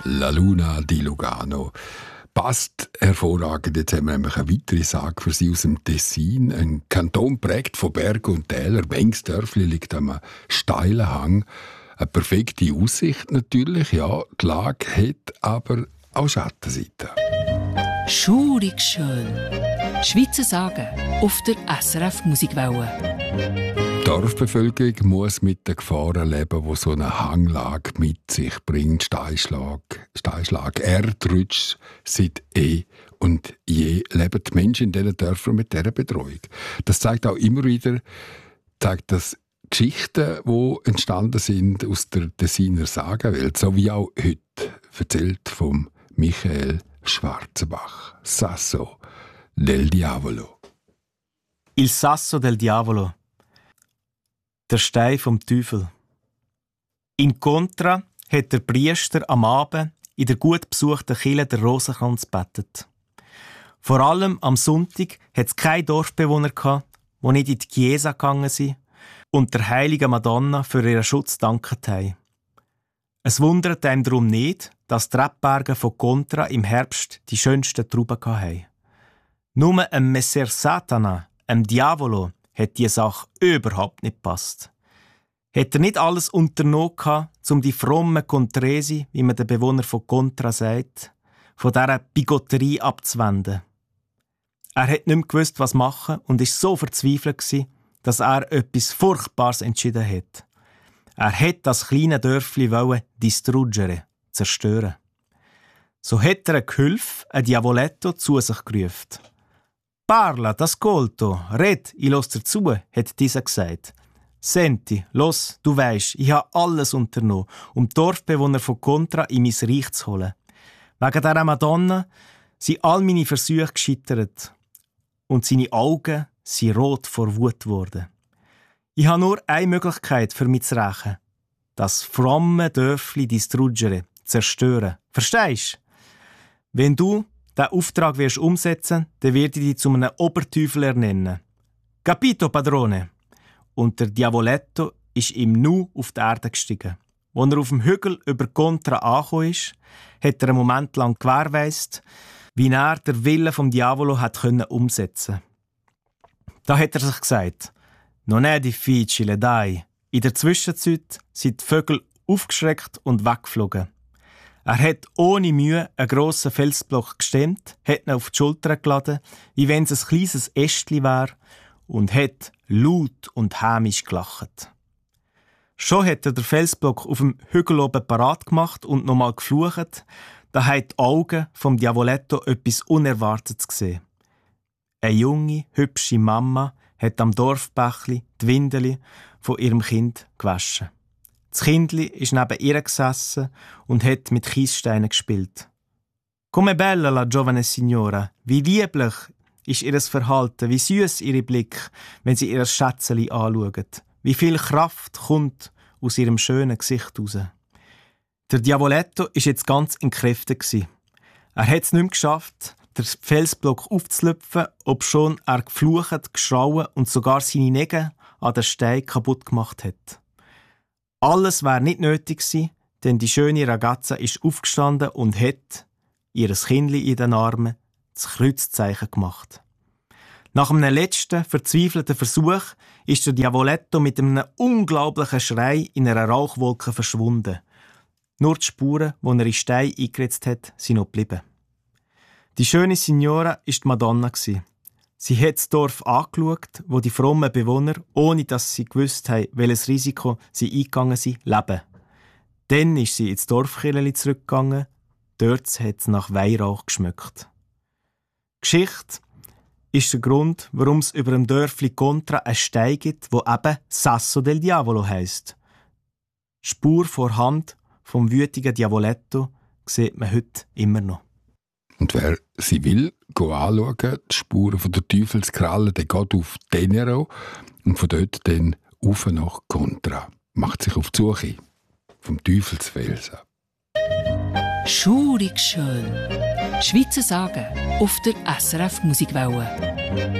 La Luna di Lugano. Passt hervorragend. Jetzt haben wir nämlich eine weitere Sage für Sie aus dem Tessin. Ein Kanton prägt von Bergen und Tälern. Wengsdörfli liegt am steilen Hang. Eine perfekte Aussicht natürlich, ja. Die Lage hat aber auch Schattenseiten. Schurig schön. Schweizer Sagen auf der SRF Musikwelle. Die Dorfbevölkerung muss mit den Gefahren leben, die so eine Hanglage mit sich bringt. Steinschlag, Erdrutsch. Seit und je leben die Menschen in diesen Dörfern mit dieser Bedrohung. Das zeigt auch immer wieder das Geschichten, die entstanden sind aus der Tessiner Sagenwelt, so wie auch heute erzählt vom Michael Schwarzenbach. Sasso del Diavolo. Il Sasso del Diavolo. Der Stein vom Teufel. In Contra hat der Priester am Abend in der gut besuchten Kirche der Rosenkranz gebetet. Vor allem am Sonntag hat es keine Dorfbewohner gehabt, die nicht in die Chiesa gegangen sind und der heiligen Madonna für ihren Schutz danket haben. Es wundert einem darum nicht, dass die Rebberge von Contra im Herbst die schönsten Trauben hatten. Nur einem Messer Satana, einem Diavolo, hat diese Sache überhaupt nicht gepasst. Hat er nicht alles unternommen gehabt, um die frommen Contresi, wie man den Bewohner von Contra sagt, von dieser Bigotterie abzuwenden? Er hat nicht mehr gewusst, was machen und war so verzweifelt gewesen, dass er etwas Furchtbares entschieden hat. Er hat das kleine Dörfli distruggere, zerstören. So hat er eine Gehilfe, ein Diavoletto, zu sich gerufen. «Parla, t'ascolto, red, ich los dir zu», hat dieser gesagt. «Senti, los, du weisst, ich habe alles unternommen, um die Dorfbewohner von Contra in mein Reich zu holen. Wegen dieser Madonna sind all meine Versuche gescheitert und seine Augen sind rot vor Wut geworden. Ich habe nur eine Möglichkeit für mich zu rächen. Das fromme Dörfli distruggere, zerstören. Verstehst du? Wenn du diesen Auftrag wirst umsetzen, dann werde ich dich zu einem Oberteufel ernennen. Capito, Padrone?» Und der Diavoletto ist im Nu auf die Erde gestiegen. Als er auf dem Hügel über Contra angekommen ist, hat er einen Moment lang gewährleistet, wie er den Willen vom Diavolo hat umsetzen. Da hat er sich gesagt: «Non è difficile, dai.» In der Zwischenzeit sind die Vögel aufgeschreckt und weggeflogen. Er hat ohne Mühe einen grossen Felsblock gestemmt, hat ihn auf die Schulter geladen, wie wenn es ein kleines Ästchen wäre, und hat laut und hämisch gelacht. Schon hat er den Felsblock auf dem Hügel oben parat gemacht und nochmal geflucht, da haben die Augen vom Diavoletto etwas Unerwartetes gesehen. Eine junge, hübsche Mama hat am Dorfbächli die Windeli von ihrem Kind gewaschen. Das Kindli ist neben ihr gesessen und hat mit Kiessteinen gespielt. «Come bella la giovane signora!» Wie lieblich ist ihr Verhalten, wie süß ihre Blick, wenn sie ihr Schätzeli anschaut. Wie viel Kraft kommt aus ihrem schönen Gesicht raus. Der Diavoletto war jetzt ganz in Kräften. Er hat es nicht mehr geschafft, den Felsblock aufzulüpfen, obschon er geflucht, geschrauen und sogar seine Nägel an den Stein kaputt gemacht hat. Alles wäre nicht nötig gewesen, denn die schöne Ragazza ist aufgestanden und hat, ihr Kindli in den Armen, das Kreuzzeichen gemacht. Nach einem letzten, verzweifelten Versuch ist der Diavoletto mit einem unglaublichen Schrei in einer Rauchwolke verschwunden. Nur die Spuren, die er in Stein eingeritzt hat, sind noch geblieben. Die schöne Signora war die Madonna. Sie hat das Dorf angeschaut, wo die frommen Bewohner, ohne dass sie gewusst haben, welches Risiko sie eingegangen sind, leben. Dann ist sie ins Dorfkirchli zurückgegangen. Dort hat es nach Weihrauch geschmeckt. Geschichte ist der Grund, warum es über dem Dörfli Contra einen Stein gibt, wo eben Sasso del Diavolo heisst. Spur vor Hand vom wütigen Diavoletto sieht man heute immer noch. Und wer sie will, anschauen, die Spuren von der Teufelskralle, der geht auf Tenero und von dort dann rauf nach Contra. Macht sich auf die Suche vom Teufelsfelsen. Schurig schön. Schweizer Sagen auf der SRF Musikwelle.